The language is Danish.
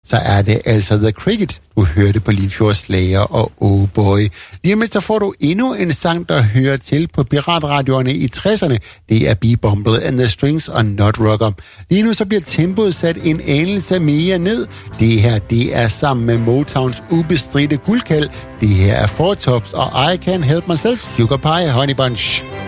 så er det altså The Cricket, du hørte på Limfjords Slager og Oh Boy. Lige om lidt, så får du endnu en sang, der hører til på piratradioerne i 60'erne. Det er B-Bumble and the Strings og Not Rocker. Lige nu så bliver tempoet sat en anelse mere ned. Det her, det er sammen med Motowns ubestridte guldkald. Det her er Four Tops og I Can't Help Myself, Sugar Pie Honey Bunch.